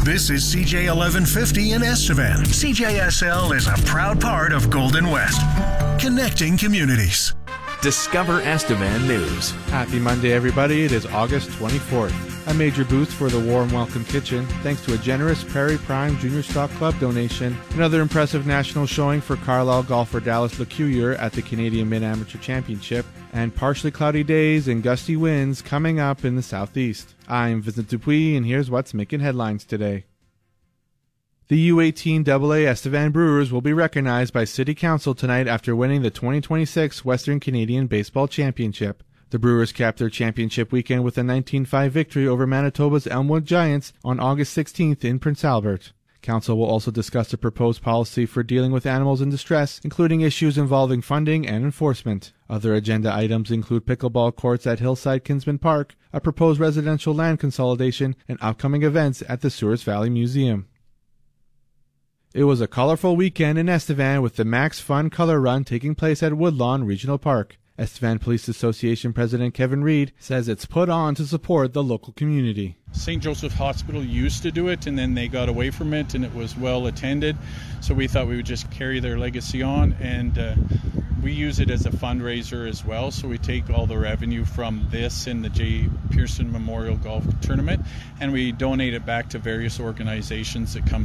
This is CJ 1150 in Estevan. CJSL is a proud part of Golden West, connecting communities. Discover Estevan News. Happy Monday, everybody. It is August 24th. A major boost for the Warm Welcome Kitchen, thanks to a generous Prairie Prime Junior Stock Club donation. Another impressive national showing for Carlisle golfer Dallas LeCuyer at the Canadian Mid-Amateur Championship. And partially cloudy days and gusty winds coming up in the southeast. I'm Vincent Dupuis, and here's what's making headlines today. The U18AA Estevan Brewers will be recognized by City Council tonight after winning the 2026 Western Canadian Baseball Championship. The Brewers capped their championship weekend with a 19-5 victory over Manitoba's Elmwood Giants on August 16th in Prince Albert. Council will also discuss a proposed policy for dealing with animals in distress, including issues involving funding and enforcement. Other agenda items include pickleball courts at Hillside Kinsman Park, a proposed residential land consolidation, and upcoming events at the Sewers Valley Museum. It was a colorful weekend in Estevan with the Max Fun Color Run taking place at Woodlawn Regional Park. Estevan Police Association President Kevin Reed says it's put on to support the local community. St. Joseph Hospital used to do it, and then they got away from it, and it was well attended. So we thought we would just carry their legacy on, and we use it as a fundraiser as well. So we take all the revenue from this and the J. Pearson Memorial Golf Tournament, and we donate it back to various organizations that come